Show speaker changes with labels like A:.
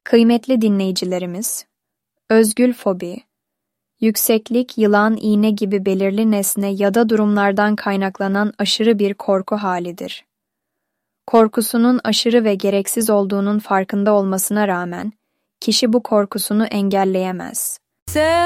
A: Kıymetli dinleyicilerimiz, özgül fobi, yükseklik, yılan, iğne gibi belirli nesne ya da durumlardan kaynaklanan aşırı bir korku halidir. Korkusunun aşırı ve gereksiz olduğunun farkında olmasına rağmen, kişi bu korkusunu engelleyemez.